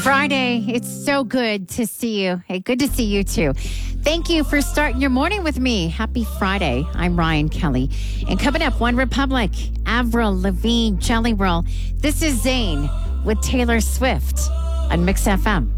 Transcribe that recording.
Friday. It's so good to see you. Hey, good to see you too. Thank you for starting your morning with me. Happy Friday. I'm Ryan Kelly. And coming up, One Republic, Avril Lavigne, Jelly Roll. This is Zayn with Taylor Swift on Mix FM.